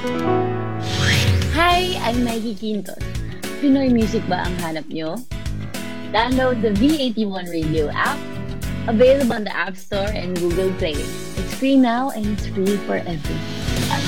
Hi, I'm Maggie Quintos. Pinoy music ba ang hanap nyo? Download the V81 Radio app, available on the App Store and Google Play. It's free now and it's free forever.